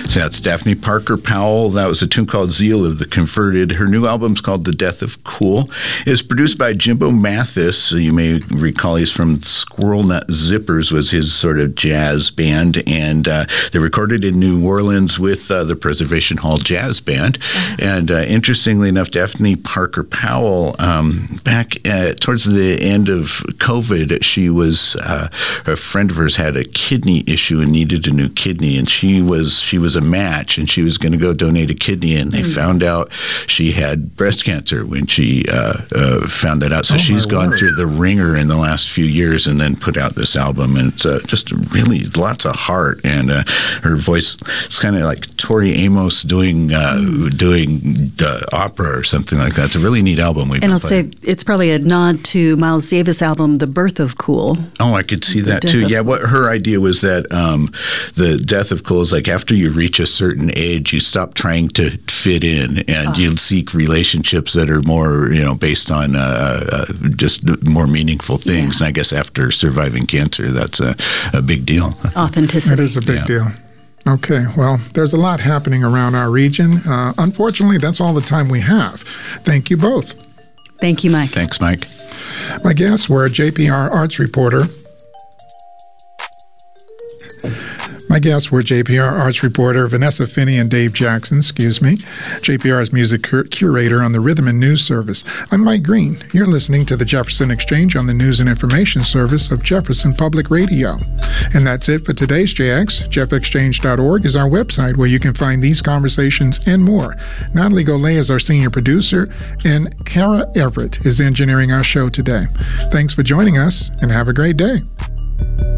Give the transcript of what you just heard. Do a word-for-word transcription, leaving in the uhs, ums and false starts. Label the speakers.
Speaker 1: So that's Daphne Parker Powell. That was a tune called Zeal of the Converted. Her new album's called The Death of Cool. It's produced by Jimbo Mathis. You may recall he's from Squirrel Nut Zippers, was his sort of jazz band, and uh, they recorded in New Orleans with uh, the Preservation Hall Jazz Band. Uh-huh. And uh, interestingly enough, Daphne Parker Powell, um, back uh, towards the end of COVID, she was uh, a friend of hers had a kidney issue and needed a new kidney, and she was she was a match, and she was going to go donate a kidney, and they mm. found out she had breast cancer when she uh, uh, found that out. So oh, she's gone word. through the ringer in the last few years, and then put out this album, and it's uh, just really lots of heart, and uh, her voice is kind of like Tori Amos doing uh, mm. doing uh, opera or something like that. It's a really neat album. We've
Speaker 2: and I'll
Speaker 1: playing.
Speaker 2: say it's probably a nod to Miles Davis' album, The Birth of Cool.
Speaker 1: Oh, I could see that too. Yeah, what her idea was that um, the death of cool is like after you reach a certain age, you stop trying to fit in, and uh. you seek relationships that are more, you know, based on uh, uh, just more meaningful things. Yeah. And I guess after surviving cancer, that's a, a big deal.
Speaker 2: Authenticity.
Speaker 3: That is a big
Speaker 1: yeah.
Speaker 3: deal. Okay, well, there's a lot happening around our region. Uh, unfortunately, that's all the time we have. Thank you both.
Speaker 2: Thank you, Mike.
Speaker 1: Thanks, Mike.
Speaker 3: My guests were J P R arts reporter. My guests were J P R arts reporter Vanessa Finney and Dave Jackson, excuse me, J P R's music cur- curator on the Rhythm and News Service. I'm Mike Green. You're listening to the Jefferson Exchange on the News and Information Service of Jefferson Public Radio. And that's it for today's J X. jeff exchange dot org is our website where you can find these conversations and more. Natalie Golay is our senior producer, and Kara Everett is engineering our show today. Thanks for joining us, and have a great day.